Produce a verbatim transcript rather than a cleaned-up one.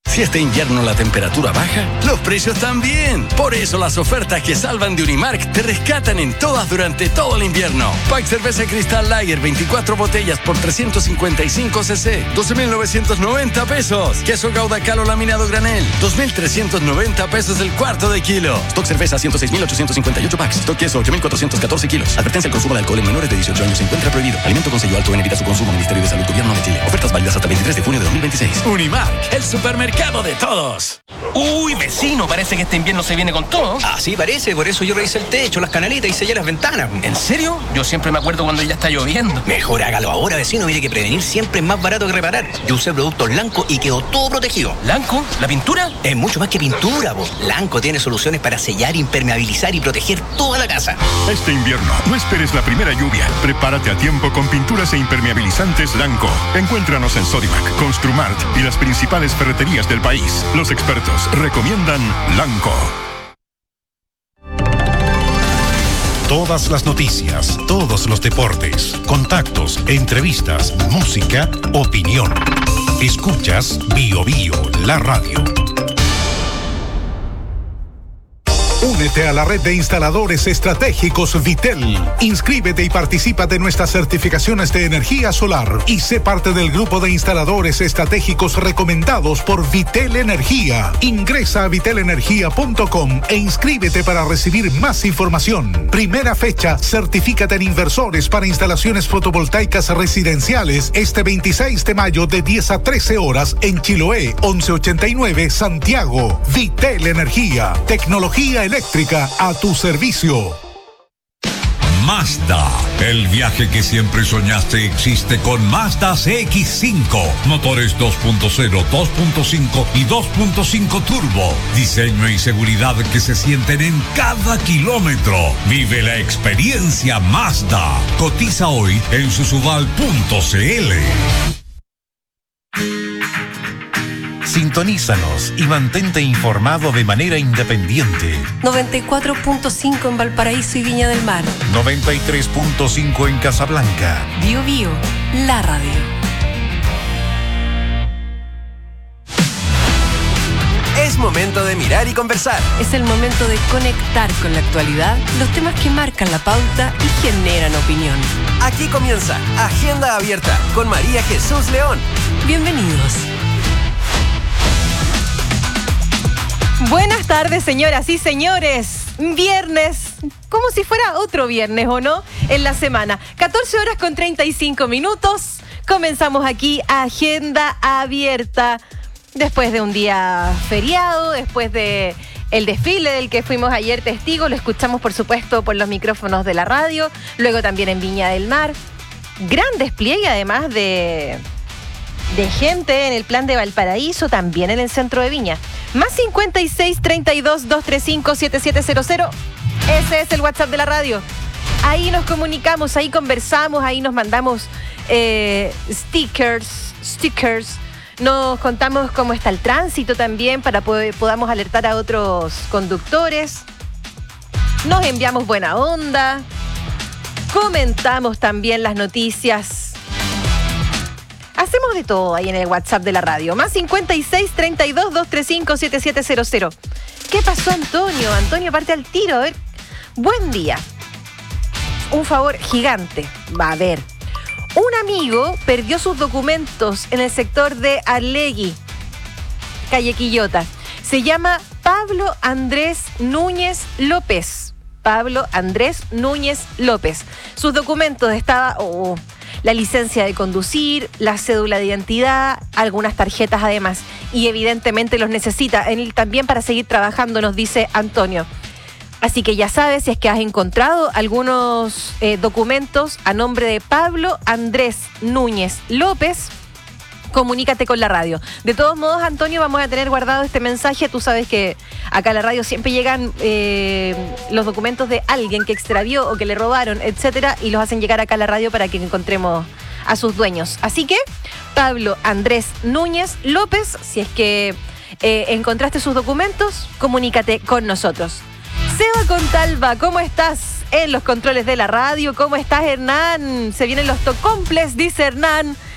Si este invierno la temperatura baja, los precios también. Por eso las ofertas que salvan de Unimark te rescatan en todas durante todo el invierno. Pack cerveza Cristal Lager, veinticuatro botellas por trescientos cincuenta y cinco centilitros, doce mil novecientos noventa pesos. Queso Gouda Calo laminado granel, dos mil trescientos noventa pesos el cuarto de kilo. Stock cerveza, ciento seis mil ochocientos cincuenta y ocho packs. Stock queso, ocho mil cuatrocientos catorce kilos. Advertencia: el consumo de alcohol en menores de dieciocho años se encuentra prohibido. Alimento con sello alto en evita su consumo. Ministerio de Salud, Gobierno de Chile. Ofertas válidas hasta el veintitrés de junio de dos mil veintiséis. Unimark, el supermercado de todos. Uy, vecino, parece que este invierno se viene con todo. Ah, sí, parece. Por eso yo revisé el techo, las canalitas y sellé las ventanas. ¿En serio? Yo siempre me acuerdo cuando ya está lloviendo. Mejor hágalo ahora, vecino. Mire que prevenir siempre es más barato que reparar. Yo usé productos Lanco y quedó todo protegido. ¿Lanco? ¿La pintura? Es mucho más que pintura, vos. Lanco tiene soluciones para sellar, impermeabilizar y proteger toda la casa. Este invierno, no esperes la primera lluvia. Prepárate a tiempo con pinturas e impermeabilizantes Lanco. Encuéntranos en Sodimac, Construmart y las principales ferreterías del país. Los expertos recomiendan Lanco. Todas las noticias, todos los deportes, contactos, entrevistas, música, opinión. Escuchas Bio Bio, la radio. Únete a la red de instaladores estratégicos Vitel. Inscríbete y participa de nuestras certificaciones de energía solar y sé parte del grupo de instaladores estratégicos recomendados por Vitel Energía. Ingresa a vitel energía punto com e inscríbete para recibir más información. Primera fecha, certifícate en inversores para instalaciones fotovoltaicas residenciales este veintiséis de mayo de diez a trece horas en Chiloé, once ochenta y nueve, Santiago. Vitel Energía, tecnología eléctrica a tu servicio. Mazda, el viaje que siempre soñaste existe con Mazda C X cinco. Motores dos punto cero, dos punto cinco y dos punto cinco turbo. Diseño y seguridad que se sienten en cada kilómetro. Vive la experiencia Mazda. Cotiza hoy en susubal punto c l. Sintonízanos y mantente informado de manera independiente. noventa y cuatro punto cinco en Valparaíso y Viña del Mar. noventa y tres punto cinco en Casablanca. Bio Bio, la radio. Es momento de mirar y conversar. Es el momento de conectar con la actualidad, los temas que marcan la pauta y generan opinión. Aquí comienza Agenda Abierta con María Jesús León. Bienvenidos. Buenas tardes, señoras y señores. Viernes, como si fuera otro viernes, ¿o no? En la semana. catorce horas con treinta y cinco minutos. Comenzamos aquí Agenda Abierta. Después de un día feriado, después de el desfile del que fuimos ayer testigos, lo escuchamos, por supuesto, por los micrófonos de la radio. Luego también en Viña del Mar. Gran despliegue, además, de... de gente en el plan de Valparaíso, también en el centro de Viña. Más cincuenta y seis, treinta y dos, doscientos treinta y cinco, setenta y siete cero cero. Ese es el WhatsApp de la radio. Ahí nos comunicamos, ahí conversamos, ahí nos mandamos eh, stickers, stickers. Nos contamos cómo está el tránsito también para que podamos alertar a otros conductores. Nos enviamos buena onda. Comentamos también las noticias. Hacemos de todo ahí en el WhatsApp de la radio. Más cincuenta y seis, treinta y dos, doscientos treinta y cinco, setenta y siete cero cero. ¿Qué pasó, Antonio? Antonio parte al tiro. A ver. Buen día. Un favor gigante. Va a ver. Un amigo perdió sus documentos en el sector de Arlegui, calle Quillota. Se llama Pablo Andrés Núñez López. Pablo Andrés Núñez López. Sus documentos estaba... Oh, la licencia de conducir, la cédula de identidad, algunas tarjetas además. Y evidentemente los necesita él también para seguir trabajando, nos dice Antonio. Así que ya sabes, si es que has encontrado algunos eh, documentos a nombre de Pablo Andrés Núñez López, comunícate con la radio. De todos modos, Antonio, vamos a tener guardado este mensaje. Tú sabes que acá a la radio siempre llegan eh, los documentos de alguien que extravió o que le robaron, etcétera, y los hacen llegar acá a la radio para que encontremos a sus dueños. Así que, Pablo Andrés Núñez López, si es que eh, encontraste sus documentos, comunícate con nosotros. Seba Contalva, ¿cómo estás en los controles de la radio? ¿Cómo estás, Hernán? Se vienen los tocomples, dice Hernán.